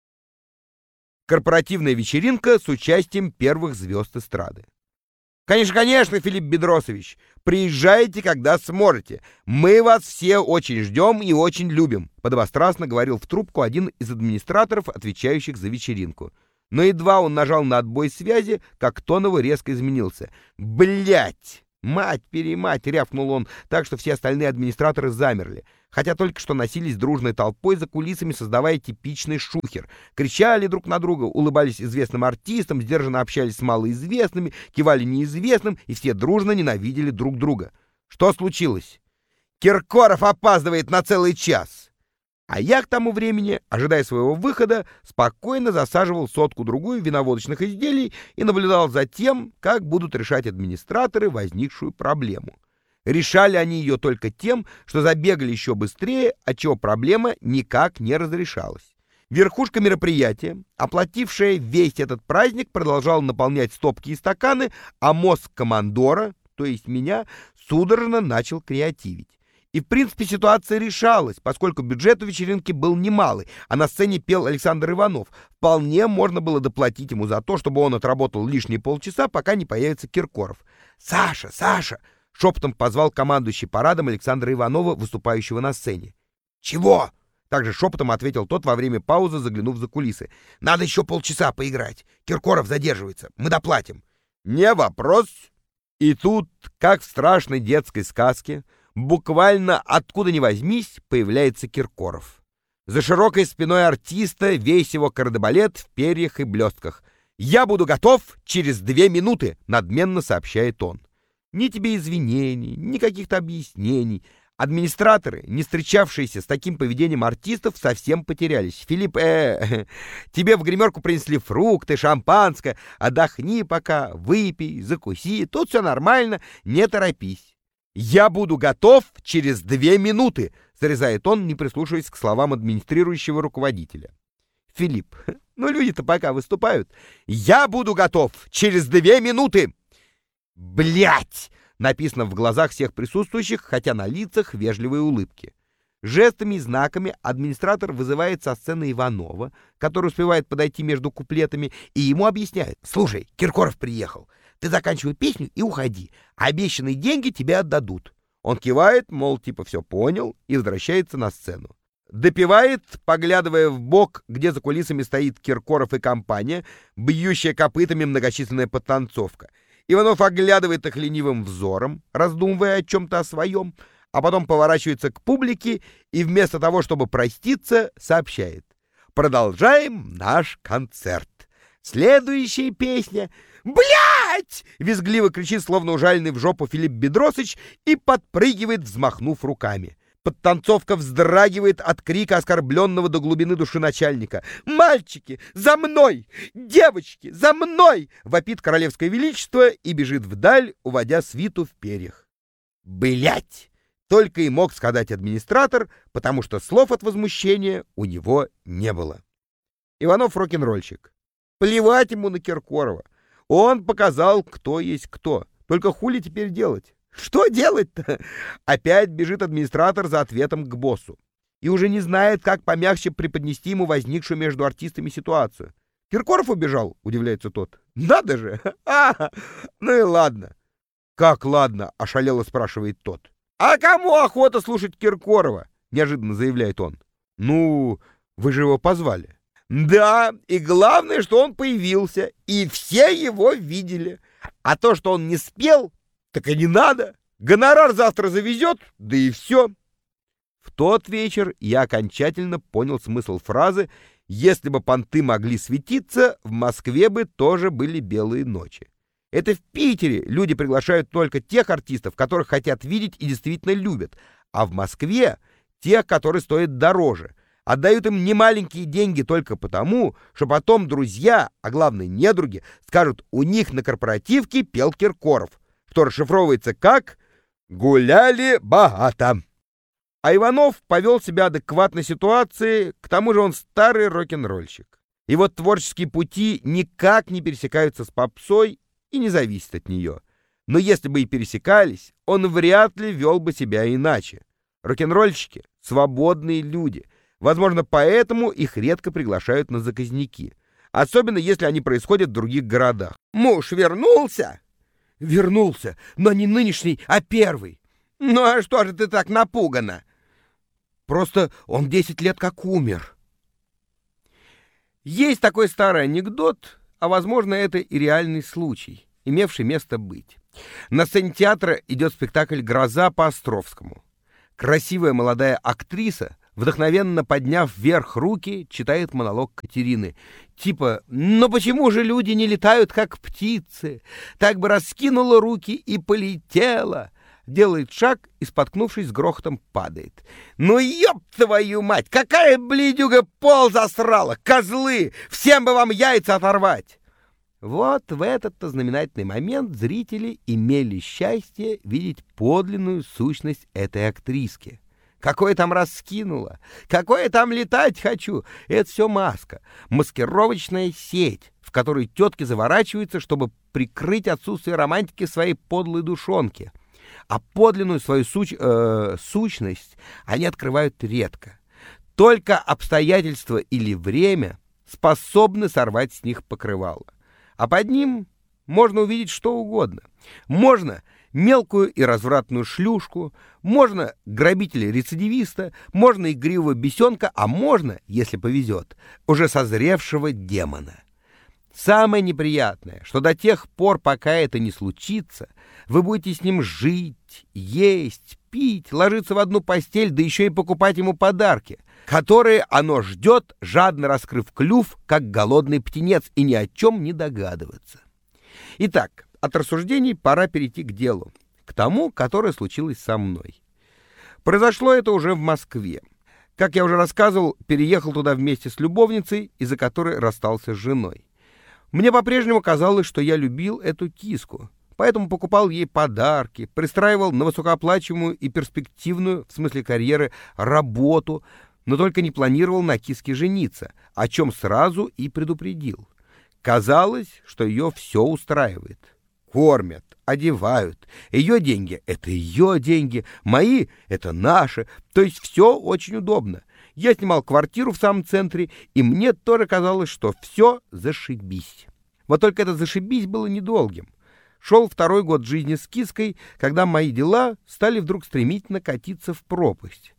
Корпоративная вечеринка с участием первых звезд эстрады. «Конечно, конечно, Филипп Бедросович, приезжайте, когда сможете. Мы вас все очень ждем и очень любим», — подобострастно говорил в трубку один из администраторов, отвечающих за вечеринку. Но едва он нажал на отбой связи, как тон его резко изменился. «Блядь! Мать-перемать!» — рявкнул он так, что все остальные администраторы замерли, хотя только что носились дружной толпой за кулисами, создавая типичный шухер. Кричали друг на друга, улыбались известным артистам, сдержанно общались с малоизвестными, кивали неизвестным, и все дружно ненавидели друг друга. Что случилось? «Киркоров опаздывает на целый час!» А я к тому времени, ожидая своего выхода, спокойно засаживал сотку-другую виноводочных изделий и наблюдал за тем, как будут решать администраторы возникшую проблему. Решали они ее только тем, что забегали еще быстрее, отчего проблема никак не разрешалась. Верхушка мероприятия, оплатившая весь этот праздник, продолжала наполнять стопки и стаканы, а мозг командора, то есть меня, судорожно начал креативить. И, в принципе, ситуация решалась, поскольку бюджет у вечеринки был немалый, а на сцене пел Александр Иванов. Вполне можно было доплатить ему за то, чтобы он отработал лишние полчаса, пока не появится Киркоров. «Саша! Саша!» — шепотом позвал командующий парадом Александра Иванова, выступающего на сцене. «Чего?» — также шепотом ответил тот во время паузы, заглянув за кулисы. «Надо еще полчаса поиграть. Киркоров задерживается. Мы доплатим». «Не вопрос». И тут, как в страшной детской сказке, буквально откуда ни возьмись, появляется Киркоров. За широкой спиной артиста весь его кардебалет в перьях и блестках. «Я буду готов через 2 минуты», — надменно сообщает он. Ни тебе извинений, ни каких-то объяснений. Администраторы, не встречавшиеся с таким поведением артистов, совсем потерялись. «Филипп, тебе в гримерку принесли фрукты, шампанское. Отдохни пока, выпей, закуси. Тут все нормально, не торопись». «Я буду готов через 2 минуты», — срезает он, не прислушиваясь к словам администрирующего руководителя. «Филипп, ну люди-то пока выступают. Я буду готов через 2 минуты». «Блядь!» — написано в глазах всех присутствующих, хотя на лицах вежливые улыбки. Жестами и знаками администратор вызывает со сцены Иванова, который успевает подойти между куплетами, и ему объясняет: «Слушай, Киркоров приехал. Ты заканчивай песню и уходи, а обещанные деньги тебе отдадут». Он кивает, мол, типа все понял, и возвращается на сцену. Допевает, поглядывая в бок, где за кулисами стоит Киркоров и компания, бьющая копытами многочисленная подтанцовка. Иванов оглядывает их ленивым взором, раздумывая о чем-то о своем, а потом поворачивается к публике и вместо того, чтобы проститься, сообщает: «Продолжаем наш концерт. Следующая песня...» «Блядь!» — визгливо кричит, словно ужаленный в жопу Филипп Бедросыч, и подпрыгивает, взмахнув руками. Подтанцовка вздрагивает от крика оскорбленного до глубины души начальника. «Мальчики, за мной! Девочки, за мной!» — вопит королевское величество и бежит вдаль, уводя свиту в перьях. «Блядь!» — только и мог сказать администратор, потому что слов от возмущения у него не было. Иванов рок-н-ролльщик. Плевать ему на Киркорова. Он показал, кто есть кто. Только хули теперь делать? Что делать-то? Опять бежит администратор за ответом к боссу. И уже не знает, как помягче преподнести ему возникшую между артистами ситуацию. «Киркоров убежал?» — удивляется тот. «Надо же! Ну и ладно». «Как ладно?» — ошалело спрашивает тот. «А кому охота слушать Киркорова?» — неожиданно заявляет он. «Ну, вы же его позвали». «Да, и главное, что он появился, и все его видели. А то, что он не спел, так и не надо. Гонорар завтра завезет, да и все». В тот вечер я окончательно понял смысл фразы: «Если бы понты могли светиться, в Москве бы тоже были белые ночи». Это в Питере люди приглашают только тех артистов, которых хотят видеть и действительно любят, а в Москве тех, которые стоят дороже. Отдают им немаленькие деньги только потому, что потом друзья, а главное недруги, скажут: у них на корпоративке пел Киркоров, что расшифровывается как «гуляли богато». А Иванов повел себя адекватной ситуации, к тому же он старый рок-н-ролльщик. И вот творческие пути никак не пересекаются с попсой и не зависят от нее. Но если бы и пересекались, он вряд ли вел бы себя иначе. Рок-н-ролльщики — свободные люди. Возможно, поэтому их редко приглашают на заказники. Особенно, если они происходят в других городах. «Муж вернулся?» «Вернулся, но не нынешний, а первый». «Ну а что же ты так напугана?» «Просто он 10 лет как умер». Есть такой старый анекдот, а, возможно, это и реальный случай, имевший место быть. На сцене театра идет спектакль «Гроза» по Островскому. Красивая молодая актриса, вдохновенно подняв вверх руки, читает монолог Катерины. Типа: «Но почему же люди не летают, как птицы? Так бы раскинула руки и полетела». Делает шаг и, споткнувшись, с грохотом падает. «Ну, ёб твою мать! Какая блядюга пол засрала! Козлы! Всем бы вам яйца оторвать!» Вот в этот-то знаменательный момент зрители имели счастье видеть подлинную сущность этой актриски. Какое там раскинуло, какое там летать хочу. Это все маска, маскировочная сеть, в которой тетки заворачиваются, чтобы прикрыть отсутствие романтики своей подлой душонки. А подлинную свою сущность они открывают редко. Только обстоятельства или время способны сорвать с них покрывало. А под ним можно увидеть что угодно. Можно мелкую и развратную шлюшку, можно грабителя-рецидивиста, можно игривого бесенка, а можно, если повезет, уже созревшего демона. Самое неприятное, что до тех пор, пока это не случится, вы будете с ним жить, есть, пить, ложиться в одну постель, да еще и покупать ему подарки, которые оно ждет, жадно раскрыв клюв, как голодный птенец, и ни о чем не догадываться. Итак, от рассуждений пора перейти к делу, к тому, которое случилось со мной. Произошло это уже в Москве. Как я уже рассказывал, переехал туда вместе с любовницей, из-за которой расстался с женой. Мне по-прежнему казалось, что я любил эту киску, поэтому покупал ей подарки, пристраивал на высокооплачиваемую и перспективную, в смысле карьеры, работу, но только не планировал на киске жениться, о чем сразу и предупредил. Казалось, что ее все устраивает. Кормят, одевают. Ее деньги — это ее деньги, мои — это наши. То есть все очень удобно. Я снимал квартиру в самом центре, и мне тоже казалось, что все зашибись. Вот только это зашибись было недолгим. Шел второй год жизни с киской, когда мои дела стали вдруг стремительно катиться в пропасть.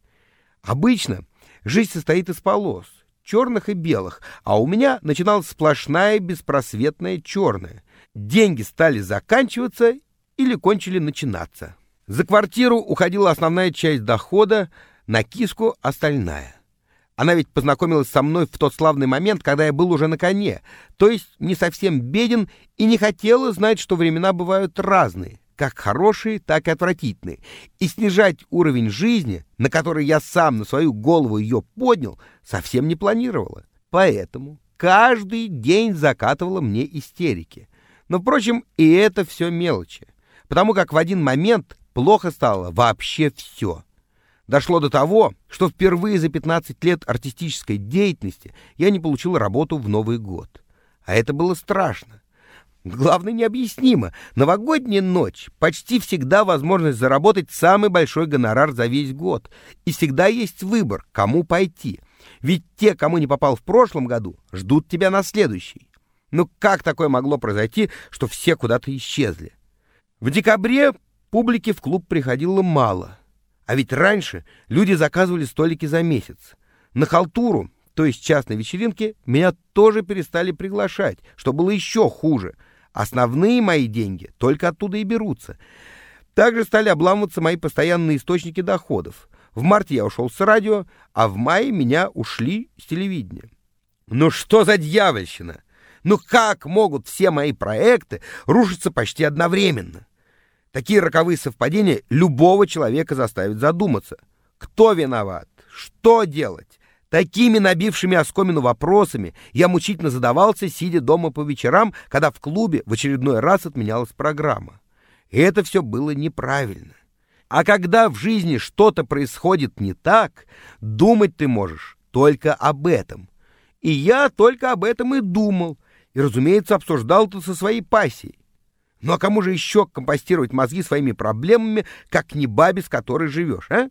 Обычно жизнь состоит из полос, черных и белых, а у меня начиналась сплошная беспросветная черная. Деньги стали заканчиваться или кончили начинаться. За квартиру уходила основная часть дохода, на киску остальная. Она ведь познакомилась со мной в тот славный момент, когда я был уже на коне, то есть не совсем беден, и не хотела знать, что времена бывают разные, как хорошие, так и отвратительные, и снижать уровень жизни, на который я сам на свою голову ее поднял, совсем не планировала. Поэтому каждый день закатывала мне истерики. Но, впрочем, и это все мелочи, потому как в один момент плохо стало вообще все. Дошло до того, что впервые за 15 лет артистической деятельности я не получил работу в Новый год. А это было страшно. Главное, необъяснимо. Новогодняя ночь — почти всегда возможность заработать самый большой гонорар за весь год. И всегда есть выбор, кому пойти. Ведь те, кому не попал в прошлом году, ждут тебя на следующий. Ну как такое могло произойти, что все куда-то исчезли? В декабре публики в клуб приходило мало. А ведь раньше люди заказывали столики за месяц. На халтуру, то есть частной вечеринки, меня тоже перестали приглашать, что было еще хуже. Основные мои деньги только оттуда и берутся. Также стали обламываться мои постоянные источники доходов. В марте я ушел с радио, а в мае меня ушли с телевидения. Ну что за дьявольщина? Ну как могут все мои проекты рушиться почти одновременно? Такие роковые совпадения любого человека заставят задуматься. Кто виноват? Что делать? Такими набившими оскомину вопросами я мучительно задавался, сидя дома по вечерам, когда в клубе в очередной раз отменялась программа. И это все было неправильно. А когда в жизни что-то происходит не так, думать ты можешь только об этом. И я только об этом и думал. И, разумеется, обсуждал это со своей пассией. Ну а кому же еще компостировать мозги своими проблемами, как не бабе, с которой живешь, а?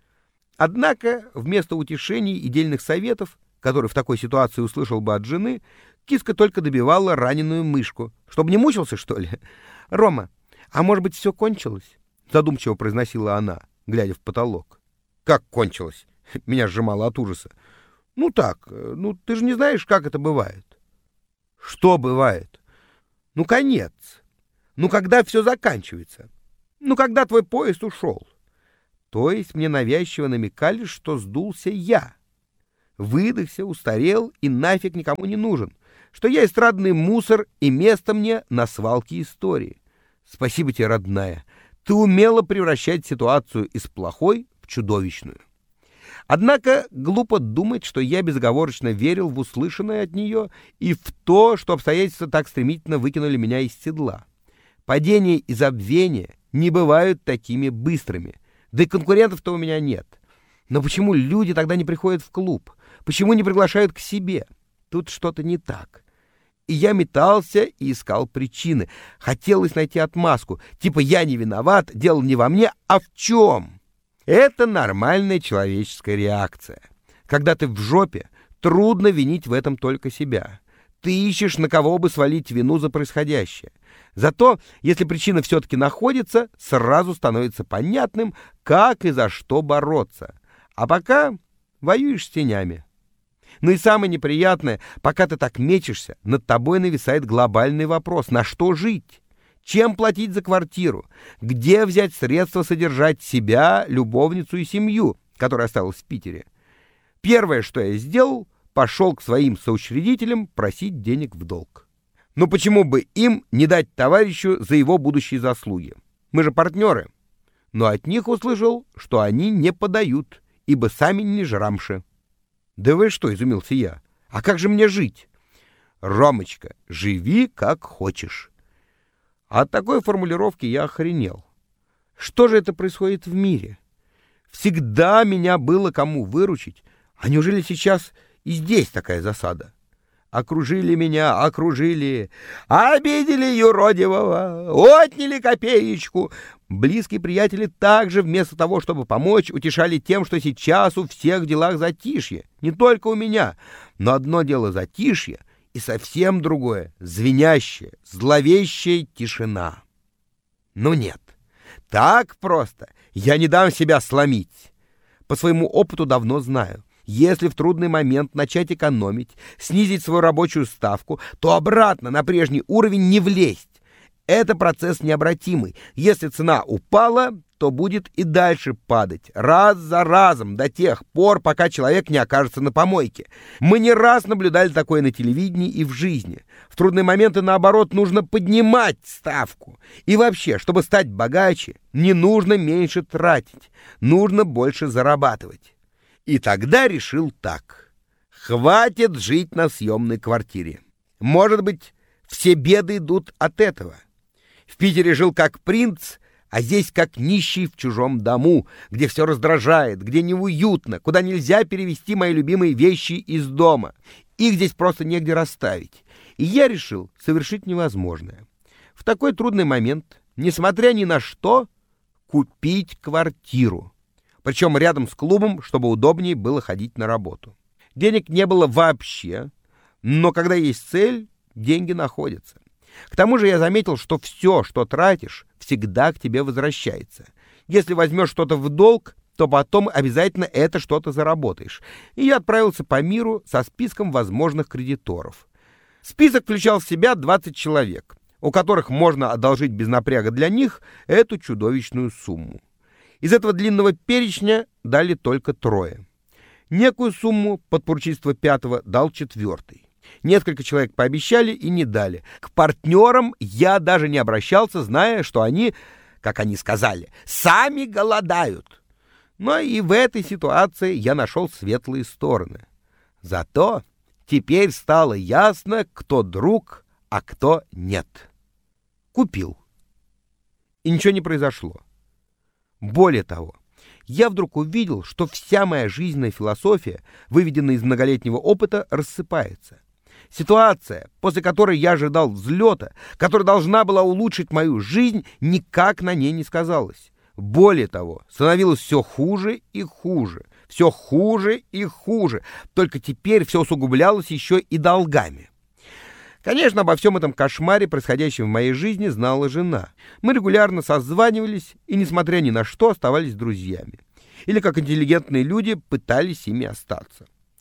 Однако вместо утешений и дельных советов, которые в такой ситуации услышал бы от жены, киска только добивала раненую мышку. Чтобы не мучился, что ли? «Рома, а может быть, все кончилось?» — задумчиво произносила она, глядя в потолок. «Как кончилось?» — меня сжимало от ужаса. Ну так, ты же не знаешь, как это бывает. Что бывает? Ну, конец. Ну, когда все заканчивается. Ну, когда твой поезд ушел. То есть мне навязчиво намекали, что сдулся я. Выдохся, устарел и нафиг никому не нужен. Что я эстрадный мусор и место мне на свалке истории. Спасибо тебе, родная. Ты умела превращать ситуацию из плохой в чудовищную. Однако глупо думать, что я безоговорочно верил в услышанное от нее и в то, что обстоятельства так стремительно выкинули меня из седла. Падение и забвение не бывают такими быстрыми. Да и конкурентов-то у меня нет. Но почему люди тогда не приходят в клуб? Почему не приглашают к себе? Тут что-то не так. И я метался и искал причины. Хотелось найти отмазку. Типа я не виноват, дело не во мне, а в чем? Это нормальная человеческая реакция. Когда ты в жопе, трудно винить в этом только себя. Ты ищешь, на кого бы свалить вину за происходящее. Зато, если причина все-таки находится, сразу становится понятным, как и за что бороться. А пока воюешь с тенями. Ну и самое неприятное, пока ты так мечешься, над тобой нависает глобальный вопрос: на что жить? Чем платить за квартиру? Где взять средства содержать себя, любовницу и семью, которая осталась в Питере? Первое, что я сделал, пошел к своим соучредителям просить денег в долг. Ну почему бы им не дать товарищу за его будущие заслуги? Мы же партнеры. Но от них услышал, что они не подают, ибо сами не жрамши. «Да вы что?» — изумился я. «А как же мне жить?» «Ромочка, живи как хочешь». От такой формулировки я охренел. Что же это происходит в мире? Всегда меня было кому выручить, а неужели сейчас и здесь такая засада? Окружили меня, окружили, обидели юродивого, отняли копеечку. Близкие приятели также вместо того, чтобы помочь, утешали тем, что сейчас у всех в делах затишье. Не только у меня, но одно дело затишье, и совсем другое — звенящая, зловещая тишина. Ну нет, так просто я не дам себя сломить. По своему опыту давно знаю. Если в трудный момент начать экономить, снизить свою рабочую ставку, то обратно на прежний уровень не влезть. Это процесс необратимый. Если цена упала, то будет и дальше падать, раз за разом, до тех пор, пока человек не окажется на помойке. Мы не раз наблюдали такое на телевидении и в жизни. В трудные моменты, наоборот, нужно поднимать ставку. И вообще, чтобы стать богаче, не нужно меньше тратить, нужно больше зарабатывать. И тогда решил так: хватит жить на съемной квартире. Может быть, все беды идут от этого. В Питере жил как принц, а здесь как нищий в чужом дому, где все раздражает, где неуютно, куда нельзя перевезти мои любимые вещи из дома. Их здесь просто негде расставить. И я решил совершить невозможное. В такой трудный момент, несмотря ни на что, купить квартиру. Причем рядом с клубом, чтобы удобнее было ходить на работу. Денег не было вообще, но когда есть цель, деньги находятся. К тому же я заметил, что все, что тратишь, всегда к тебе возвращается. Если возьмешь что-то в долг, то потом обязательно это что-то заработаешь. И я отправился по миру со списком возможных кредиторов. Список включал в себя 20 человек, у которых можно одолжить без напряга для них эту чудовищную сумму. Из этого длинного перечня дали только 3. Некую сумму подпоручительство 5-го дал 4-й. Несколько человек пообещали и не дали. К партнерам я даже не обращался, зная, что они, как они сказали, сами голодают. Но и в этой ситуации я нашел светлые стороны. Зато теперь стало ясно, кто друг, а кто нет. Купил. И ничего не произошло. Более того, я вдруг увидел, что вся моя жизненная философия, выведенная из многолетнего опыта, рассыпается. Ситуация, после которой я ожидал взлета, которая должна была улучшить мою жизнь, никак на ней не сказалась. Более того, становилось все хуже и хуже, все хуже и хуже, только теперь все усугублялось еще и долгами. Конечно, обо всем этом кошмаре, происходящем в моей жизни, знала жена. Мы регулярно созванивались и, несмотря ни на что, оставались друзьями. Или, как интеллигентные люди, пытались ими остаться.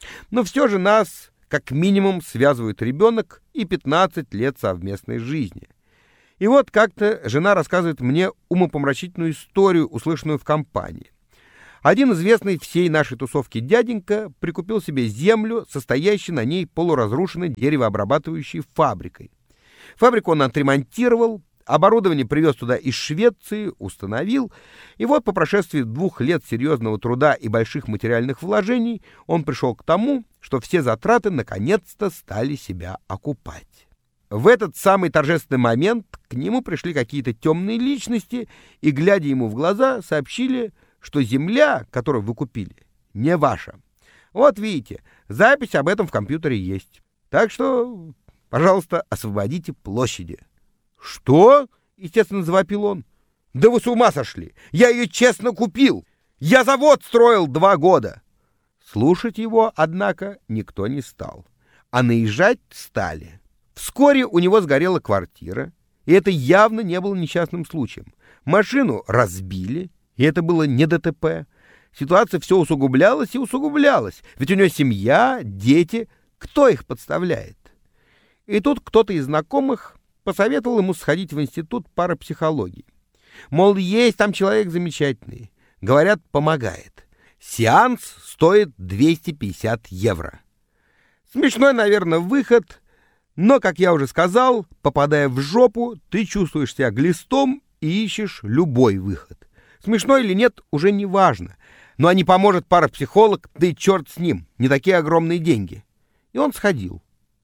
Но все же нас, как минимум, связывают ребенок и 15 лет совместной жизни. И вот как-то жена рассказывает мне умопомрачительную историю, услышанную в компании. Один известный всей нашей тусовке дяденька прикупил себе землю, состоящую на ней полуразрушенной деревообрабатывающей фабрикой. Фабрику он отремонтировал, оборудование привез туда из Швеции, установил, и вот по прошествии 2 лет серьезного труда и больших материальных вложений он пришел к тому, что все затраты наконец-то стали себя окупать. В этот самый торжественный момент к нему пришли какие-то темные личности и, глядя ему в глаза, сообщили, что земля, которую вы купили, не ваша. Вот видите, запись об этом в компьютере есть. Так что, пожалуйста, освободите площади. «Что?» — естественно, завопил он. «Да вы с ума сошли! Я ее честно купил! Я завод строил 2 года!» Слушать его, однако, никто не стал, а наезжать стали. Вскоре у него сгорела квартира, и это явно не было несчастным случаем. Машину разбили, и это было не ДТП. Ситуация все усугублялась и усугублялась, ведь у него семья, дети. Кто их подставляет? И тут кто-то из знакомых посоветовал ему сходить в институт парапсихологии. Мол, есть там человек замечательный. Говорят, помогает. Сеанс стоит 250 евро. Смешной, наверное, выход, но, как я уже сказал, попадая в жопу, ты чувствуешь себя глистом и ищешь любой выход. Смешно или нет, уже не важно. Но не поможет парапсихолог, да и черт с ним, не такие огромные деньги. И он сходил.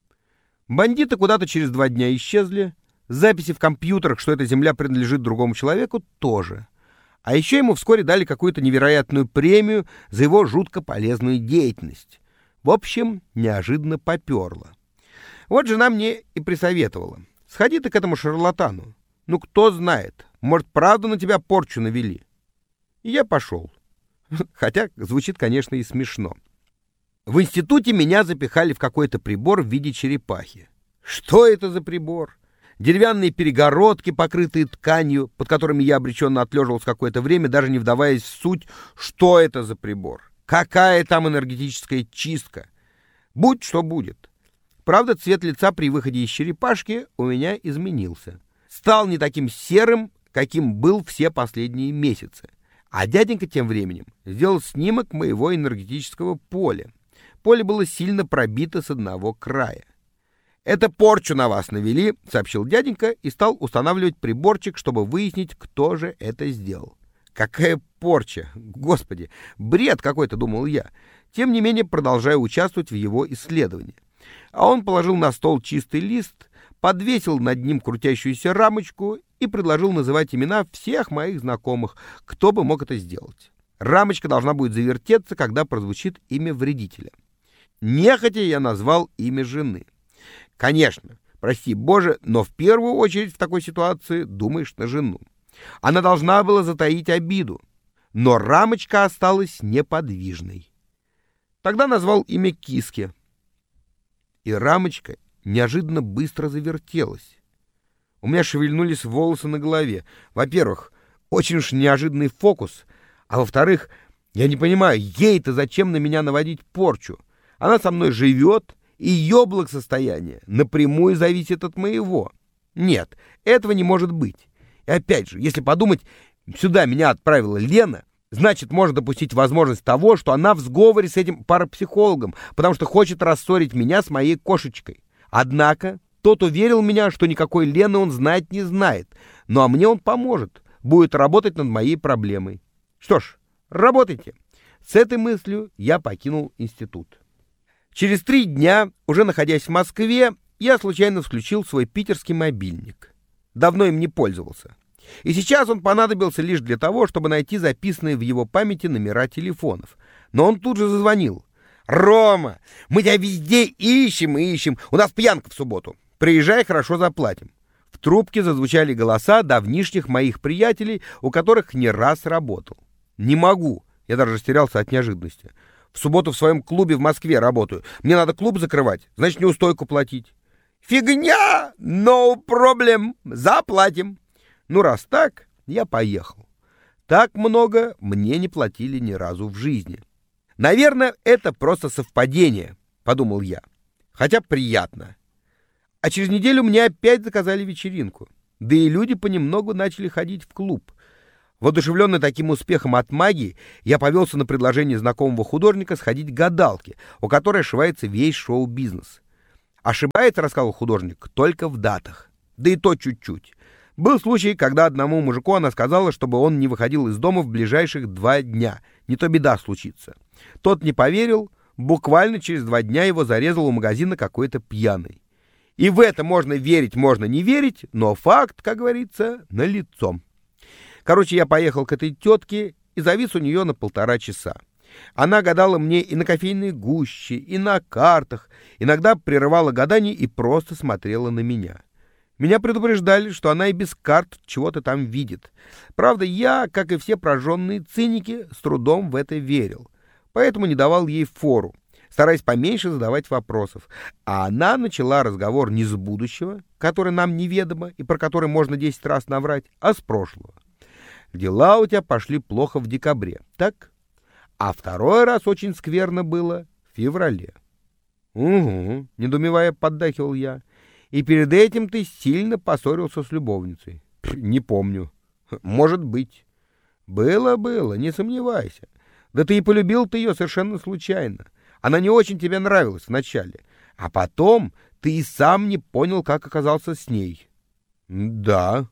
Бандиты куда-то через 2 дня исчезли. Записи в компьютерах, что эта земля принадлежит другому человеку, тоже. А еще ему вскоре дали какую-то невероятную премию за его жутко полезную деятельность. В общем, неожиданно поперло. Вот жена мне и присоветовала. Сходи ты к этому шарлатану. Ну, кто знает, может, правда на тебя порчу навели. И я пошел. Хотя звучит, конечно, и смешно. В институте меня запихали в какой-то прибор в виде черепахи. Что это за прибор? Деревянные перегородки, покрытые тканью, под которыми я обреченно отлеживался какое-то время, даже не вдаваясь в суть, что это за прибор. Какая там энергетическая чистка. Будь что будет. Правда, цвет лица при выходе из черепашки у меня изменился. Стал не таким серым, каким был все последние месяцы. А дяденька тем временем сделал снимок моего энергетического поля. Поле было сильно пробито с одного края. «Это порчу на вас навели», — сообщил дяденька и стал устанавливать приборчик, чтобы выяснить, кто же это сделал. «Какая порча? Господи, бред какой-то», — думал я. Тем не менее, продолжаю участвовать в его исследовании. А он положил на стол чистый лист, подвесил над ним крутящуюся рамочку и предложил называть имена всех моих знакомых, кто бы мог это сделать. Рамочка должна будет завертеться, когда прозвучит имя вредителя. Нехотя я назвал имя жены. Конечно, прости Боже, но в первую очередь в такой ситуации думаешь на жену. Она должна была затаить обиду, но рамочка осталась неподвижной. Тогда назвал имя киски, и рамочка неожиданно быстро завертелась. У меня шевельнулись волосы на голове. Во-первых, очень уж неожиданный фокус, а во-вторых, я не понимаю, ей-то зачем на меня наводить порчу? Она со мной живет, и ее благосостояние напрямую зависит от моего. Нет, этого не может быть. И опять же, если подумать, сюда меня отправила Лена, значит, можно допустить возможность того, что она в сговоре с этим парапсихологом, потому что хочет рассорить меня с моей кошечкой. Однако тот уверил меня, что никакой Лены он знать не знает, ну а мне он поможет, будет работать над моей проблемой. Что ж, работайте. С этой мыслью я покинул институт. Через 3 дня, уже находясь в Москве, я случайно включил свой питерский мобильник. Давно им не пользовался. И сейчас он понадобился лишь для того, чтобы найти записанные в его памяти номера телефонов. Но он тут же зазвонил. «Рома, мы тебя везде ищем и ищем. У нас пьянка в субботу. Приезжай, хорошо заплатим». В трубке зазвучали голоса давнишних моих приятелей, у которых не раз работал. «Не могу». Я даже растерялся от неожиданности. «В субботу в своем клубе в Москве работаю. Мне надо клуб закрывать, значит, неустойку платить». «Фигня! No problem! Заплатим!» Ну, раз так, я поехал. Так много мне не платили ни разу в жизни. Наверное, это просто совпадение, подумал я. Хотя приятно. А через неделю мне опять заказали вечеринку. Да и люди понемногу начали ходить в клуб. Воодушевленный таким успехом от магии, я повелся на предложение знакомого художника сходить к гадалке, у которой ошивается весь шоу-бизнес. Ошибается, рассказал художник, только в датах. Да и то чуть-чуть. Был случай, когда одному мужику она сказала, чтобы он не выходил из дома в ближайших 2 дня. Не то беда случится. Тот не поверил, буквально через 2 дня его зарезал у магазина какой-то пьяный. И в это можно верить, можно не верить, но факт, как говорится, налицо. Короче, я поехал к этой тетке и завис у нее на 1,5 часа. Она гадала мне и на кофейной гуще, и на картах, иногда прерывала гадание и просто смотрела на меня. Меня предупреждали, что она и без карт чего-то там видит. Правда, я, как и все прожженные циники, с трудом в это верил, поэтому не давал ей фору, стараясь поменьше задавать вопросов. А она начала разговор не с будущего, которое нам неведомо и про которое можно 10 раз наврать, а с прошлого. Дела у тебя пошли плохо в декабре, так? А 2-й раз очень скверно было в феврале. Угу, недоумевая, поддакивал я. И перед этим ты сильно поссорился с любовницей. Не помню. Может быть. Было, не сомневайся. Да ты и полюбил-то ее совершенно случайно. Она не очень тебе нравилась вначале. А потом ты и сам не понял, как оказался с ней. Да,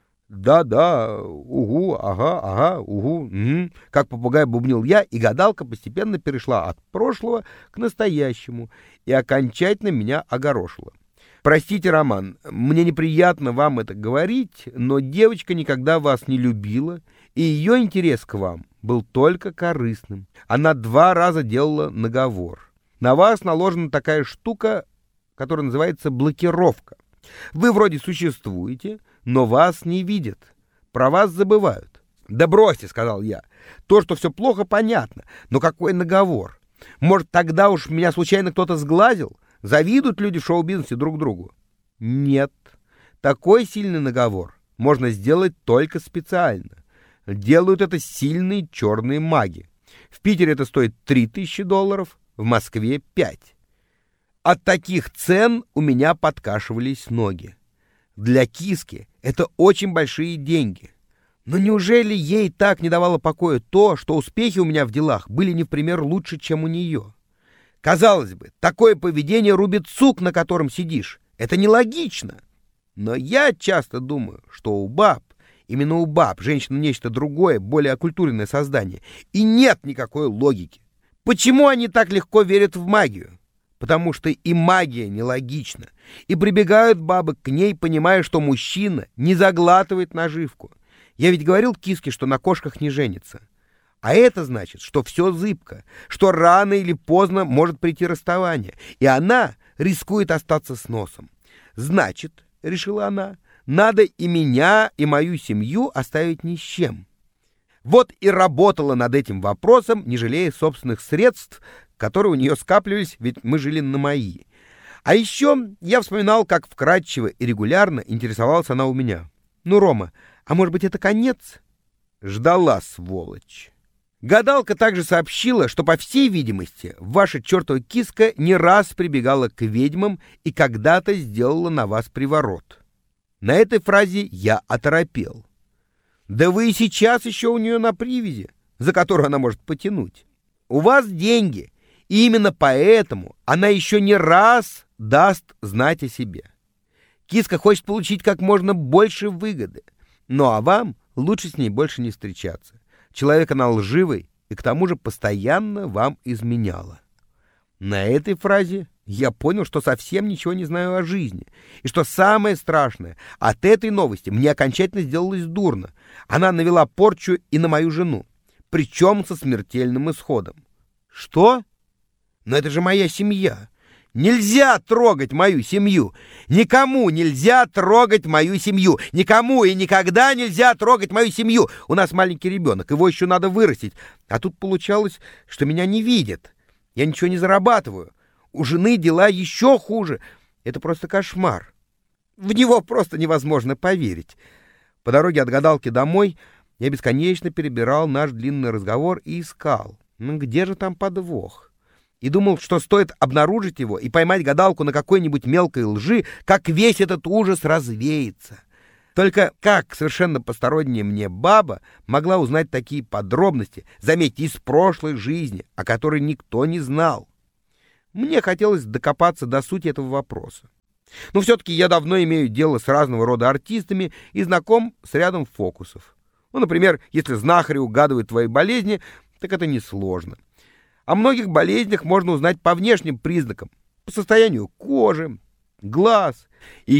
угу, ага, угу, угу. Как попугай бубнил я, и гадалка постепенно перешла от прошлого к настоящему и окончательно меня огорошила. Простите, Роман, мне неприятно вам это говорить, но девочка никогда вас не любила, и ее интерес к вам был только корыстным. Она 2 раза делала наговор. На вас наложена такая штука, которая называется блокировка. Вы вроде существуете, но вас не видят, про вас забывают. Да бросьте, сказал я, то, что все плохо, понятно, но какой наговор? Может, тогда уж меня случайно кто-то сглазил? Завидуют люди в шоу-бизнесе друг другу? Нет, такой сильный наговор можно сделать только специально. Делают это сильные черные маги. В Питере это стоит $3000, в Москве 5. От таких цен у меня подкашивались ноги. Для киски это очень большие деньги. Но неужели ей так не давало покоя то, что успехи у меня в делах были не в пример лучше, чем у нее? Казалось бы, такое поведение рубит сук, на котором сидишь. Это нелогично. Но я часто думаю, что у баб, именно у баб, женщина нечто другое, более оккультуренное создание, и нет никакой логики. Почему они так легко верят в магию? Потому что и магия нелогична, и прибегают бабы к ней, понимая, что мужчина не заглатывает наживку. Я ведь говорил киске, что на кошках не женится. А это значит, что все зыбко, что рано или поздно может прийти расставание, и она рискует остаться с носом. Значит, решила она, надо и меня, и мою семью оставить ни с чем. Вот и работала над этим вопросом, не жалея собственных средств, которые у нее скапливались, ведь мы жили на мои. А еще я вспоминал, как вкратчиво и регулярно интересовалась она у меня. Ну, Рома, а может быть это конец? Ждала, сволочь. Гадалка также сообщила, что, по всей видимости, ваша чертова киска не раз прибегала к ведьмам и когда-то сделала на вас приворот. На этой фразе я оторопел. Да вы и сейчас еще у нее на привязи, за которую она может потянуть. У вас деньги, и именно поэтому она еще не раз даст знать о себе. Киска хочет получить как можно больше выгоды, ну а вам лучше с ней больше не встречаться. Человек она лживый и к тому же постоянно вам изменяла. На этой фразе я понял, что совсем ничего не знаю о жизни. И что самое страшное, от этой новости мне окончательно сделалось дурно. Она навела порчу и на мою жену, причем со смертельным исходом. Что? Но это же моя семья. Нельзя трогать мою семью. Никому нельзя трогать мою семью. Никому и никогда нельзя трогать мою семью. У нас маленький ребенок, его еще надо вырастить. А тут получалось, что меня не видят. Я ничего не зарабатываю. У жены дела еще хуже. Это просто кошмар. В него просто невозможно поверить. По дороге от гадалки домой я бесконечно перебирал наш длинный разговор и искал. Ну где же там подвох? И думал, что стоит обнаружить его и поймать гадалку на какой-нибудь мелкой лжи, как весь этот ужас развеется. Только как совершенно посторонняя мне баба могла узнать такие подробности, заметьте, из прошлой жизни, о которой никто не знал? Мне хотелось докопаться до сути этого вопроса. Но все-таки я давно имею дело с разного рода артистами и знаком с рядом фокусов. Ну, например, если знахари угадывают твои болезни, так это несложно. О многих болезнях можно узнать по внешним признакам, по состоянию кожи, глаз. И